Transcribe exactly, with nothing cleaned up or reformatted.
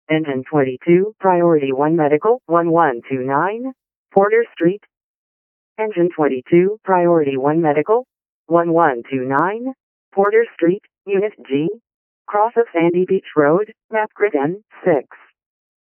Engine twenty-two, Priority one Medical, one one two nine, Porter Street. Engine twenty-two, Priority one Medical, one one two nine, Porter Street, Unit G. Cross of Sandy Beach Road, Map Grid N six.